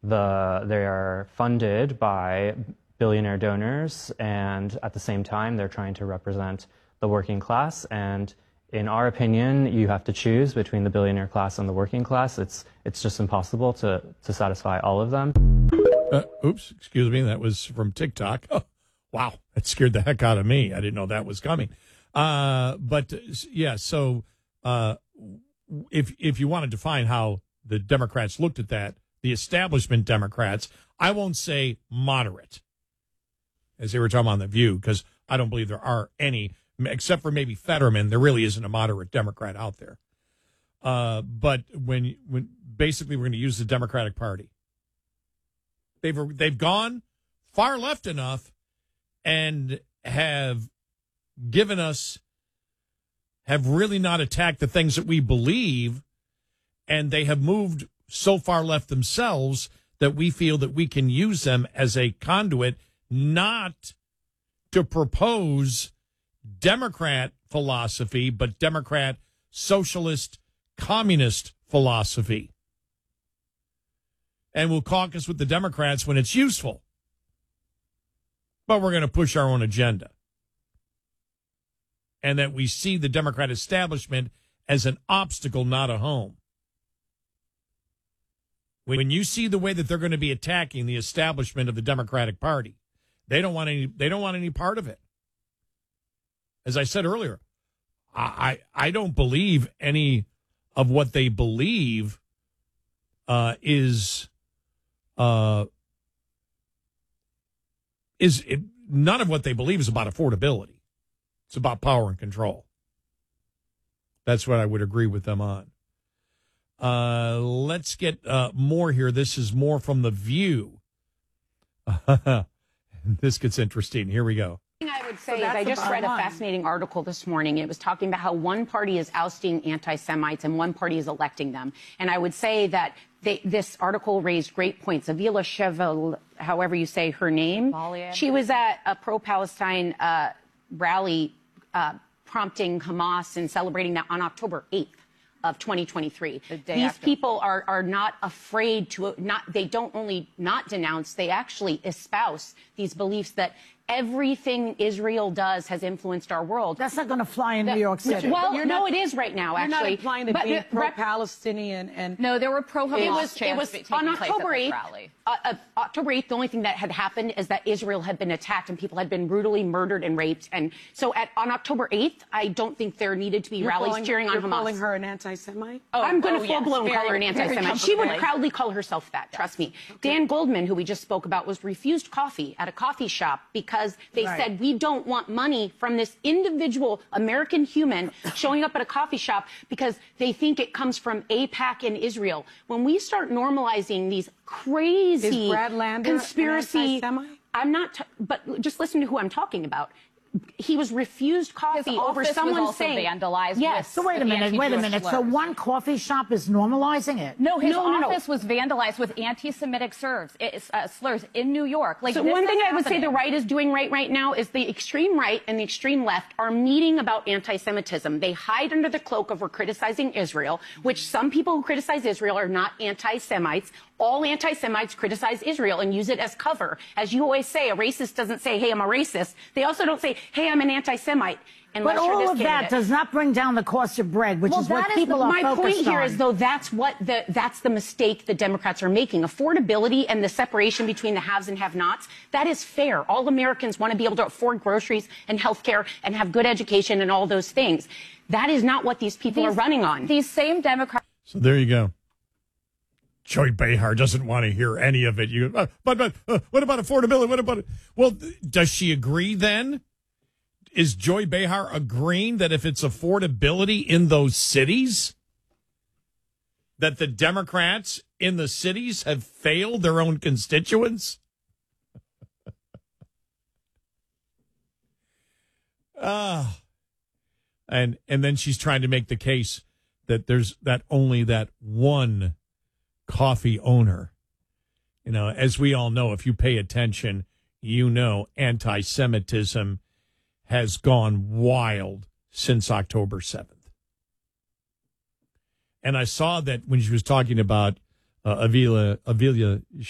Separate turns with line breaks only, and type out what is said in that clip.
They are funded by billionaire donors, and at the same time, they're trying to represent the working class. And in our opinion, you have to choose between the billionaire class and the working class. It's just impossible to satisfy all of them.
Oops, excuse me. That was from TikTok. Oh, wow, that scared the heck out of me. I didn't know that was coming. But yeah, so if you want to define how the Democrats looked at that, the establishment Democrats, I won't say moderate, as they were talking on The View, because I don't believe there are any, except for maybe Fetterman. There really isn't a moderate Democrat out there. But when basically we're going to use the Democratic Party, they've gone far left enough and have given us, have really not attacked the things that we believe, and they have moved so far left themselves that we feel that we can use them as a conduit, not to propose Democrat philosophy, but Democrat socialist communist philosophy. And we'll caucus with the Democrats when it's useful. But we're going to push our own agenda. And that we see the Democrat establishment as an obstacle, not a home. When you see the way that they're going to be attacking the establishment of the Democratic Party, they don't want any part of it. As I said earlier, I don't believe any of what they believe is none of what they believe is about affordability. It's about power and control. That's what I would agree with them on. Let's get more here. This is more from The View. This gets interesting. Here we go.
I would say is I just read a fascinating article this morning. It was talking about how one party is ousting anti-Semites and one party is electing them. And I would say that this article raised great points. Avila Cheval, however you say her name, she was at a pro-Palestine rally prompting Hamas and celebrating that on October 8th. Of 2023. These people are not afraid to they don't only not denounce, they actually espouse these beliefs that everything Israel does has influenced our world.
That's not going to fly in New York City.
Well, no, it is right now, actually.
You're not implying to be pro-Palestinian and...
No, there were pro-Hamas
It was on October 8th. October 8th, the only thing that had happened is that Israel had been attacked and people had been brutally murdered and raped. And so on October 8th, I don't think there needed to be rallies cheering on Hamas.
You're calling her an anti-Semite?
I'm going to full-blown call her an anti-Semite. She would proudly call herself that, trust me. Okay. Dan Goldman, who we just spoke about, was refused coffee at a coffee shop because they said, we don't want money from this individual American human showing up at a coffee shop because they think it comes from AIPAC in Israel. When we start normalizing these crazy conspiracy, I'm not, but just listen to who I'm talking about. He was refused coffee over someone saying
vandalized.
Yes.
So wait a minute. So one coffee shop is normalizing it?
No, his office was vandalized with anti-Semitic slurs in New York. Like,
so one thing I would say the right is doing right now is the extreme right and the extreme left are meeting about anti-Semitism. They hide under the cloak of we're criticizing Israel, which some people who criticize Israel are not anti-Semites. All anti-Semites criticize Israel and use it as cover. As you always say, a racist doesn't say, hey, I'm a racist. They also don't say, hey, I'm an anti-Semite.
But all of that does not bring down the cost of bread, which is what people are focused on.
My point here is, though, that's the mistake the Democrats are making. Affordability and the separation between the haves and have-nots, that is fair. All Americans want to be able to afford groceries and health care and have good education and all those things. That is not what these people are running on.
These same Democrats.
So there you go. Joy Behar doesn't want to hear any of it. But what about affordability? What about it? Well, does she agree then? Is Joy Behar agreeing that if it's affordability in those cities, that the Democrats in the cities have failed their own constituents? And then she's trying to make the case that there's only that one coffee owner. You know, as we all know, if you pay attention, you know, anti-Semitism has gone wild since October 7th. And I saw that when she was talking about Avila